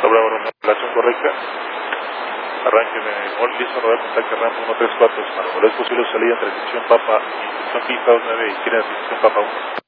Bravo, relación correcta. Arránqueme, Mol, listo, Roberto, ataque rampa 134, hermano. ¿Es posible salida entre dirección Papa y dirección Pista 29 y quiere dirección Papa 1?